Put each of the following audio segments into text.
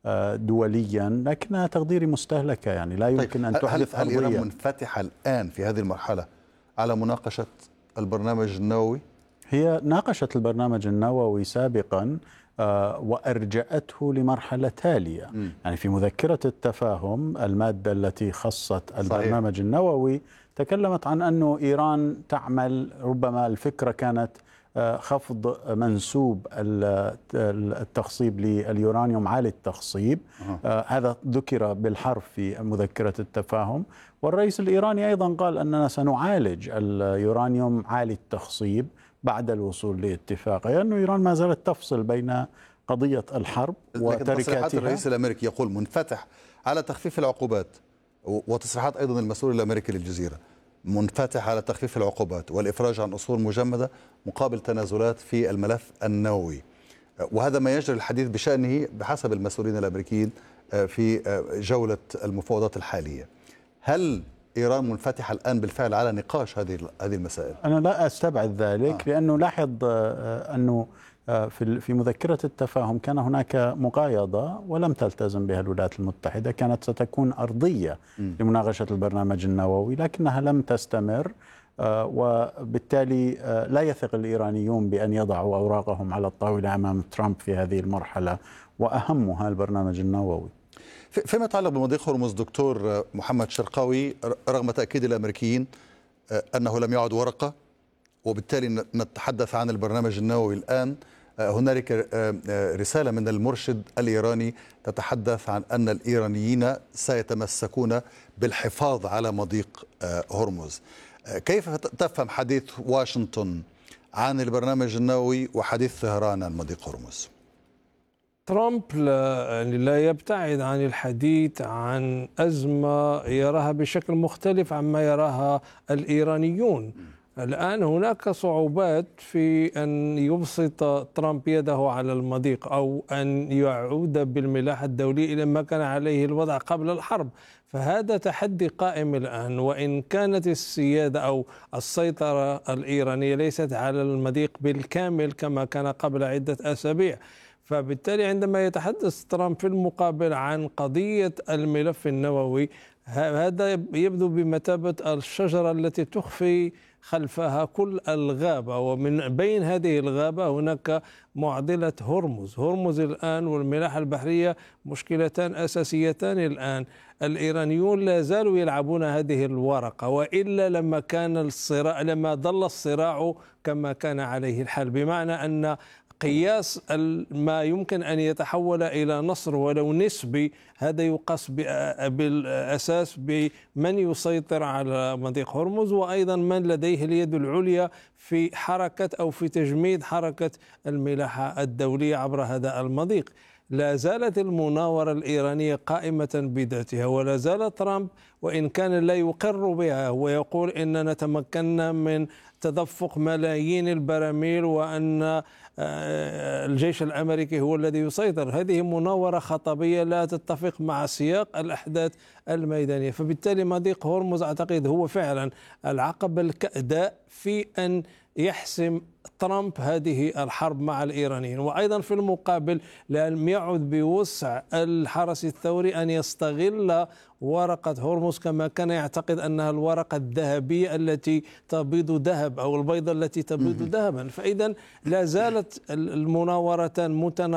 دوليا، لكنها تقديري مستهلكة، يعني لا يمكن أن تحدث هل إيران أرضية. منفتحة الآن في هذه المرحلة على مناقشة البرنامج النووي؟ هي ناقشت البرنامج النووي سابقا وأرجأته لمرحلة تالية. يعني في مذكرة التفاهم المادة التي خصت البرنامج صحيح. النووي تكلمت عن أنه إيران تعمل، ربما الفكرة كانت خفض منسوب التخصيب لليورانيوم عالي التخصيب. هذا ذكر بالحرف في مذكرة التفاهم، والرئيس الإيراني أيضا قال أننا سنعالج اليورانيوم عالي التخصيب بعد الوصول لاتفاق، لأنه إيران ما زالت تفصل بين قضية الحرب وتركاتها. لكن تصريحات الرئيس الأمريكي يقول منفتح على تخفيف العقوبات، وتصريحات أيضا المسؤول الأمريكي للجزيرة منفتح على تخفيف العقوبات والإفراج عن أصول مجمدة مقابل تنازلات في الملف النووي، وهذا ما يجري الحديث بشأنه بحسب المسؤولين الأمريكيين في جولة المفاوضات الحالية. هل إيران منفتحة الآن بالفعل على نقاش هذه المسائل؟ أنا لا أستبعد ذلك، لأنه لاحظ أنه في مذكرة التفاهم كان هناك مقايضة ولم تلتزم بها الولايات المتحدة، كانت ستكون أرضية لمناقشة البرنامج النووي لكنها لم تستمر، وبالتالي لا يثق الإيرانيون بأن يضعوا أوراقهم على الطاولة أمام ترامب في هذه المرحلة، وأهمها البرنامج النووي. فيما يتعلق بمضيق هرمز دكتور محمد شرقاوي، رغم تأكيد الأمريكيين أنه لم يعد ورقة وبالتالي نتحدث عن البرنامج النووي الآن، هنالك رسالة من المرشد الإيراني تتحدث عن أن الإيرانيين سيتمسكون بالحفاظ على مضيق هرمز. كيف تفهم حديث واشنطن عن البرنامج النووي وحديث طهران عن مضيق هرمز؟ ترامب لا يبتعد عن الحديث عن أزمة يراها بشكل مختلف عما يراها الإيرانيون. الآن هناك صعوبات في أن يبسط ترامب يده على المضيق أو أن يعود بالملاحة الدولية إلى ما كان عليه الوضع قبل الحرب، فهذا تحدي قائم الآن. وإن كانت السيادة أو السيطرة الإيرانية ليست على المضيق بالكامل كما كان قبل عدة أسابيع، فبالتالي عندما يتحدث ترامب في المقابل عن قضية الملف النووي، هذا يبدو بمثابة الشجرة التي تخفي خلفها كل الغابة، ومن بين هذه الغابة هناك معضلة هرمز الآن والملاحة البحرية مشكلتان أساسيتان الآن. الإيرانيون لا زالوا يلعبون هذه الورقة، وإلا لما ظل الصراع كما كان عليه الحال، بمعنى أن قياس ما يمكن أن يتحول إلى نصر ولو نسبي هذا يقاس بالأساس بمن يسيطر على مضيق هرمز، وأيضا من لديه اليد العليا في حركة أو في تجميد حركة الملاحة الدولية عبر هذا المضيق. لا زالت المناورة الإيرانية قائمة بذاتها، ولا زال ترامب وإن كان لا يقر بها ويقول إننا تمكنا من تدفق ملايين البراميل وأن الجيش الأمريكي هو الذي يسيطر، هذه مناورة خطابية لا تتفق مع سياق الأحداث الميدانية. فبالتالي مضيق هرمز أعتقد هو فعلا العقبة الكأداء في أن يحسم ترامب هذه الحرب مع الإيرانيين. وأيضا في المقابل لم يعد بوسع الحرس الثوري أن يستغل ورقة هرمز كما كان يعتقد أنها الورقة الذهبية التي تبيض ذهب أو البيضة التي تبيض ذهبا. فإذا لا زالت المناورتان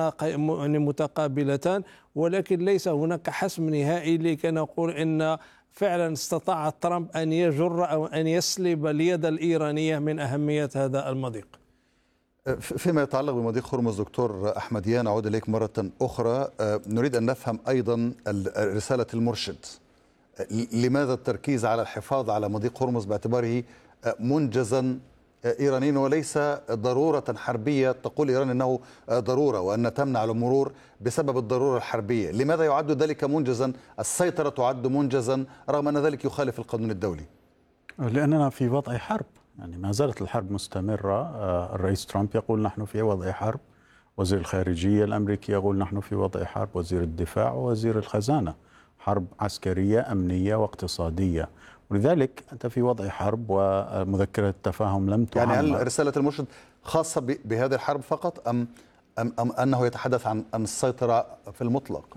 متقابلتان، ولكن ليس هناك حسم نهائي لكي نقول إن فعلا استطاع ترامب أن يجر أو أن يسلب اليد الإيرانية من أهمية هذا المضيق. فيما يتعلق بمضيق هرمز دكتور أحمديان، أعود إليك مرة أخرى، نريد أن نفهم أيضا رسالة المرشد. لماذا التركيز على الحفاظ على مضيق هرمز باعتباره منجزا إيرانيا وليس ضرورة حربية؟ تقول إيران أنه ضرورة وأن تمنع المرور بسبب الضرورة الحربية، لماذا يعد ذلك منجزا؟ السيطرة تعد منجزا رغم أن ذلك يخالف القانون الدولي. لأننا في وضع حرب، يعني ما زالت الحرب مستمرة. الرئيس ترامب يقول نحن في وضع حرب، وزير الخارجية الأمريكي يقول نحن في وضع حرب، وزير الدفاع ووزير الخزانة، حرب عسكرية أمنية واقتصادية، ولذلك أنت في وضع حرب ومذكرة التفاهم لم تعمل. يعني هل رسالة المرشد خاصة بهذه الحرب فقط أم أنه يتحدث عن السيطرة في المطلق؟